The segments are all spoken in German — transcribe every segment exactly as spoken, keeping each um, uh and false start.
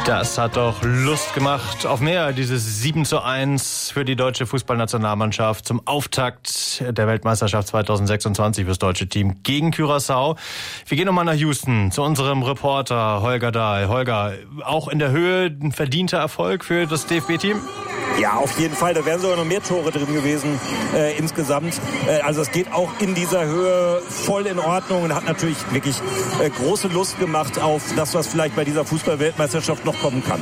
Das hat doch Lust gemacht auf mehr, dieses sieben zu eins für die deutsche Fußballnationalmannschaft zum Auftakt der Weltmeisterschaft zweitausendsechsundzwanzig fürs deutsche Team gegen Curaçao. Wir gehen nochmal nach Houston zu unserem Reporter Holger Dahl. Holger, auch in der Höhe ein verdienter Erfolg für das D F B-Team? Ja, auf jeden Fall. Da wären sogar noch mehr Tore drin gewesen äh, insgesamt. Äh, also es geht auch in dieser Höhe voll in Ordnung und hat natürlich wirklich äh, große Lust gemacht auf das, was vielleicht bei dieser Fußball-Weltmeisterschaft noch kommen kann.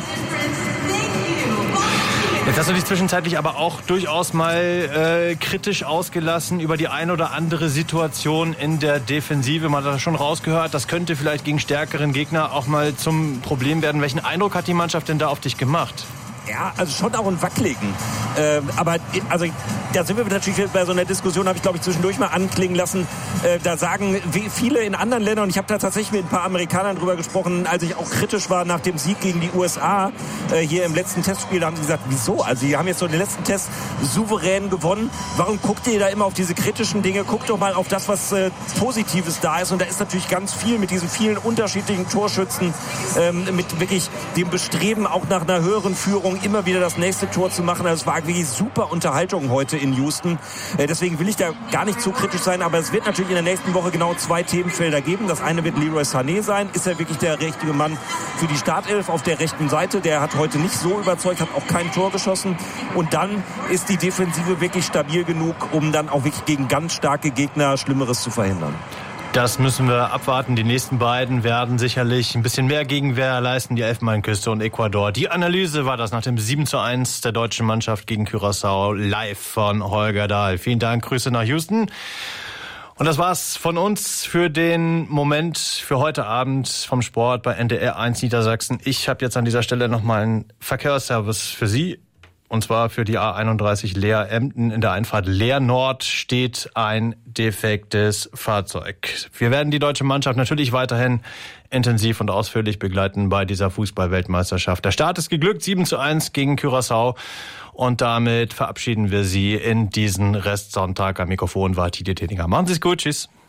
Jetzt hast du dich zwischenzeitlich aber auch durchaus mal äh, kritisch ausgelassen über die ein oder andere Situation in der Defensive. Man hat das schon rausgehört, das könnte vielleicht gegen stärkeren Gegner auch mal zum Problem werden. Welchen Eindruck hat die Mannschaft denn da auf dich gemacht? Ja, also schon auch ein Wackeligen. Ähm, aber also da sind wir natürlich bei so einer Diskussion, habe ich glaube ich zwischendurch mal anklingen lassen. Äh, da sagen wie viele in anderen Ländern, und ich habe da tatsächlich mit ein paar Amerikanern drüber gesprochen, als ich auch kritisch war nach dem Sieg gegen die U S A äh, hier im letzten Testspiel, da haben sie gesagt, wieso? Also die haben jetzt so den letzten Test souverän gewonnen. Warum guckt ihr da immer auf diese kritischen Dinge? Guckt doch mal auf das, was äh, Positives da ist. Und da ist natürlich ganz viel mit diesen vielen unterschiedlichen Torschützen, ähm, mit wirklich dem Bestreben auch nach einer höheren Führung immer wieder das nächste Tor zu machen. Also es war wirklich super Unterhaltung heute in Houston. Äh, deswegen will ich da gar nicht zu kritisch sein, aber es wird natürlich in der nächsten Woche genau zwei Themenfelder geben. Das eine wird Leroy Sané sein. Ist er wirklich der richtige Mann für die Startelf auf der rechten Seite? Der hat heute nicht so überzeugt, hat auch kein Tor geschossen. Und dann ist die Defensive wirklich stabil genug, um dann auch wirklich gegen ganz starke Gegner Schlimmeres zu verhindern. Das müssen wir abwarten. Die nächsten beiden werden sicherlich ein bisschen mehr Gegenwehr leisten, die Elfenbeinküste und Ecuador. Die Analyse war das nach dem sieben zu eins der deutschen Mannschaft gegen Curaçao live von Holger Dahl. Vielen Dank, Grüße nach Houston. Und das war's von uns für den Moment, für heute Abend vom Sport bei N D R eins Niedersachsen. Ich habe jetzt an dieser Stelle nochmal einen Verkehrsservice für Sie. Und zwar für die A einunddreißig Leer-Emden. In der Einfahrt Leer-Nord steht ein defektes Fahrzeug. Wir werden die deutsche Mannschaft natürlich weiterhin intensiv und ausführlich begleiten bei dieser Fußball-Weltmeisterschaft. Der Start ist geglückt, sieben zu eins gegen Curaçao. Und damit verabschieden wir Sie in diesen Restsonntag. Am Mikrofon war Tide Teniger. Machen Sie es gut, tschüss.